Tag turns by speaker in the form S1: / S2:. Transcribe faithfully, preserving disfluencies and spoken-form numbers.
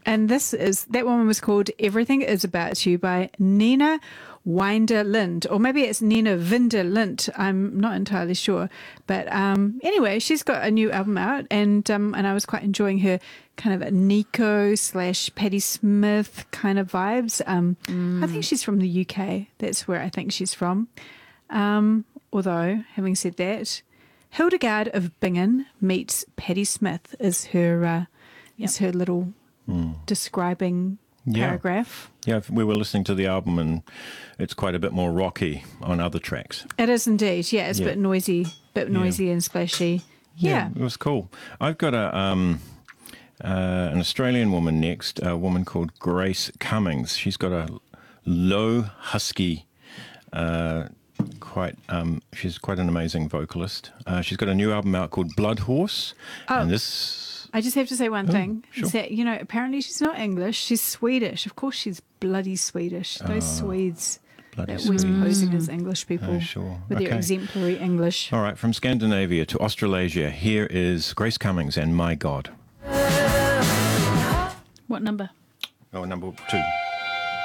S1: And this is, that one was called Everything Is About You by Nina Winder Lind, or maybe it's Nina Vinder Lind. I'm not entirely sure. But um, anyway, she's got a new album out, and um, and I was quite enjoying her kind of a Nico slash Patti Smith kind of vibes. Um, mm. I think she's from the U K. That's where I think she's from. Um, although, having said that, Hildegard of Bingen meets Patti Smith is her uh, yep. is her little mm. describing
S2: yeah.
S1: paragraph.
S2: Yeah, we were listening to the album and it's quite a bit more rocky on other tracks.
S1: It is indeed. Yeah, it's
S2: yeah.
S1: a bit noisy, bit noisy
S2: yeah.
S1: and splashy. Yeah.
S2: yeah, it was cool. I've got a um, uh, an Australian woman next, a woman called Grace Cummings. She's got a low, husky, uh, quite. Um, she's quite an amazing vocalist. Uh, she's got a new album out called Blood Horse,
S1: oh.
S2: and this.
S1: I just have to say one
S2: oh,
S1: thing.
S2: Sure.
S1: Is that, you know, apparently she's not English. She's Swedish. Of course she's bloody Swedish. Those
S2: oh,
S1: Swedes
S2: bloody
S1: that we're
S2: Swedes.
S1: posing as English people
S2: oh, sure.
S1: with
S2: okay.
S1: their exemplary English.
S2: All right, from Scandinavia to Australasia, here is Grace Cummings and My God.
S1: What number?
S2: Oh, number two.